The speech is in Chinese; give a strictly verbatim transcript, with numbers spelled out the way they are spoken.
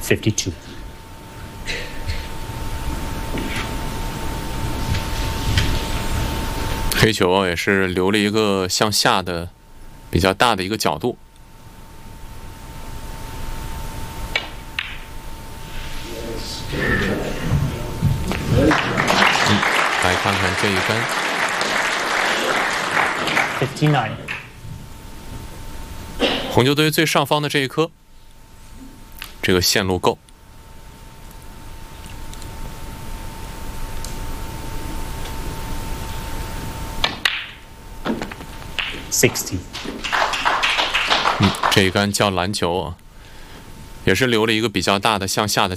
fifty-two. 黑球也是留了一个向下的比较大的一个角度。嗯，来看看这一杆。 fifty-nine. 红球队最上方的这一颗，这个线路够。 sixty. 嗯，这一杆叫篮球啊，也是留了一个比较大的向下的。